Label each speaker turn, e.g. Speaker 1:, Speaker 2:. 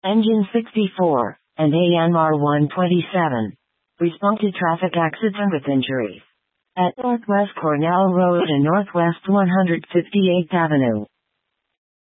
Speaker 1: Engine 64, and AMR 127. Respond to traffic accident with injuries. At Northwest Cornell Road and Northwest 158th Avenue.